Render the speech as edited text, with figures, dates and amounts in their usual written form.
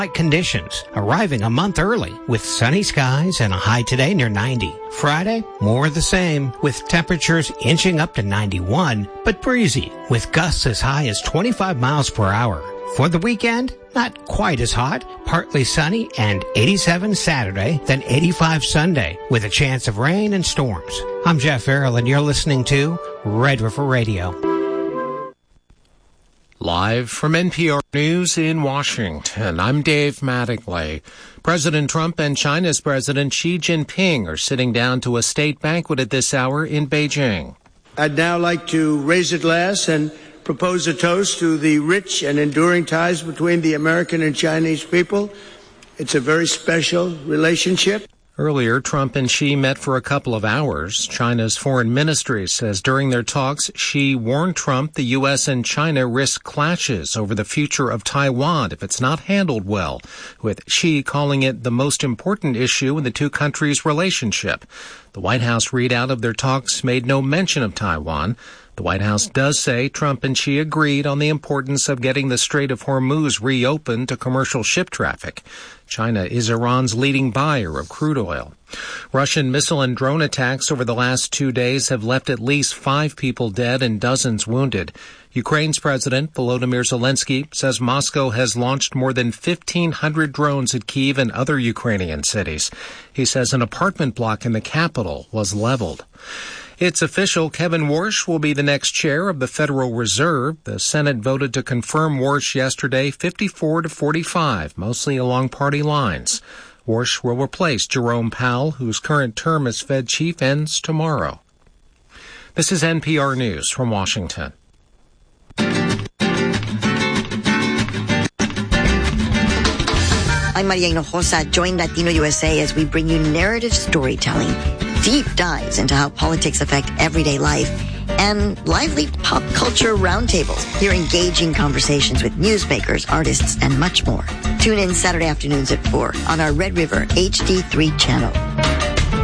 conditions, arriving a month early with sunny skies and a high today near 90. Friday, more of the same with temperatures inching up to 91, but breezy with gusts as high as 25 miles per hour. For the weekend, not quite as hot, partly sunny and 87 Saturday, then 85 Sunday with a chance of rain and storms. I'm Jeff Farrell and you're listening to Red River Radio. Live from NPR News in Washington, I'm Dave Mattingly. President Trump and China's President Xi Jinping are sitting down to a state banquet at this hour in Beijing. I'd now like to raise a glass and propose a toast to the rich and enduring ties between the American and Chinese people. It's a very special relationship. Earlier, Trump and Xi met for a couple of hours. China's foreign ministry says during their talks, Xi warned Trump the U.S. and China risk clashes over the future of Taiwan if it's not handled well, with Xi calling it the most important issue in the two countries' relationship. The White House readout of their talks made no mention of Taiwan. The White House does say Trump and Xi agreed on the importance of getting the Strait of Hormuz reopened to commercial ship traffic. China is Iran's leading buyer of crude oil. Russian missile and drone attacks over the last 2 days have left at least 5 people dead and dozens wounded. Ukraine's President Volodymyr Zelensky says Moscow has launched more than 1,500 drones at Kyiv and other Ukrainian cities. He says an apartment block in the capital was leveled. It's official. Kevin Warsh will be the next chair of the Federal Reserve. The Senate voted to confirm Warsh yesterday 54-45, mostly along party lines. Warsh will replace Jerome Powell, whose current term as Fed chief ends tomorrow. This is NPR News from Washington. I'm Maria Hinojosa. Join Latino USA as we bring you narrative storytelling, deep dives into how politics affect everyday life, and lively pop culture roundtables. Hear engaging conversations with newsmakers, artists, and much more. Tune in Saturday afternoons at 4 on our Red River HD3 channel.